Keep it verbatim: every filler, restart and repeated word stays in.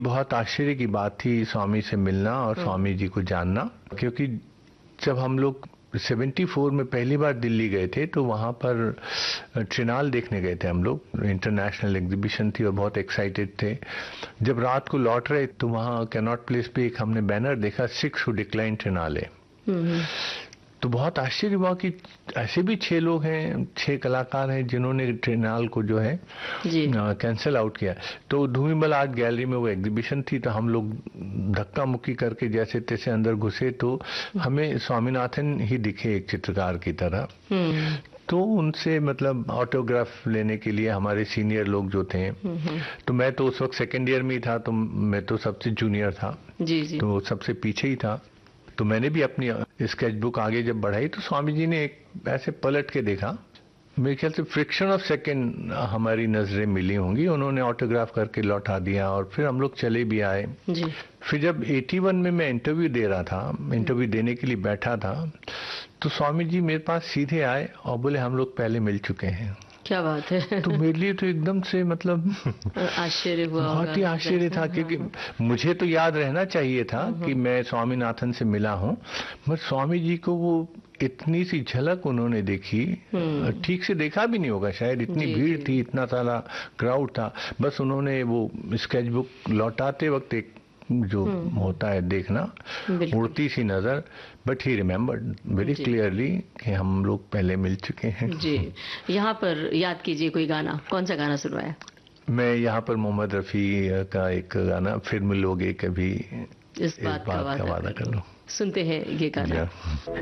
बहुत आश्चर्य की बात थी स्वामी से मिलना और स्वामी जी को जानना, क्योंकि जब हम लोग चौहत्तर में पहली बार दिल्ली गए थे तो वहाँ पर ट्रिनाल देखने गए थे हम लोग। इंटरनेशनल एग्जीबिशन थी और बहुत एक्साइटेड थे। जब रात को लौट रहे तो वहाँ कैनॉट प्लेस पे एक हमने बैनर देखा, सिक्स हु डिक्लाइन ट्रिनाले। तो बहुत आश्चर्य हुआ कि ऐसे भी छह लोग हैं, छह कलाकार हैं जिन्होंने ट्रिनाल को जो है कैंसिल आउट किया। तो धूमिबल आर्ट गैलरी में वो एग्जीबिशन थी, तो हम लोग धक्का मुक्की करके जैसे तैसे अंदर घुसे तो हमें स्वामीनाथन ही दिखे एक चित्रकार की तरह। तो उनसे मतलब ऑटोग्राफ लेने के लिए हमारे सीनियर लोग जो थे, तो मैं तो उस वक्त सेकेंड ईयर में ही था, तो मैं तो सबसे जूनियर था, जी जी। तो सबसे पीछे ही था। तो मैंने भी अपनी स्केचबुक आगे जब बढ़ाई तो स्वामी जी ने एक ऐसे पलट के देखा, मेरे ख्याल से फ्रिक्शन ऑफ सेकंड हमारी नजरें मिली होंगी, उन्होंने ऑटोग्राफ करके लौटा दिया और फिर हम लोग चले भी आए जी। फिर जब इक्यासी में मैं इंटरव्यू दे रहा था, इंटरव्यू देने के लिए बैठा था, तो स्वामी जी मेरे पास सीधे आए और बोले हम लोग पहले मिल चुके हैं। क्या बात है। तो मेरे लिए तो एकदम से मतलब आश्चर्य हुआ, बहुत ही आश्चर्य था, क्योंकि मुझे तो याद रहना चाहिए था कि मैं स्वामीनाथन से मिला हूँ, मगर स्वामी जी को वो इतनी सी झलक उन्होंने देखी, ठीक से देखा भी नहीं होगा शायद, इतनी भीड़ थी, इतना सारा क्राउड था, बस उन्होंने वो स्केचबुक लौटाते वक्त एक जो होता है देखना, उड़ती सी नजर, but he remembered very clearly कि हम लोग पहले मिल चुके हैं जी। यहाँ पर याद कीजिए कोई गाना, कौन सा गाना सुनवाया? मैं यहाँ पर मोहम्मद रफ़ी का एक गाना, फिर मिलोगे कभी, इस बात का वादा कर लो, सुनते हैं ये गाना।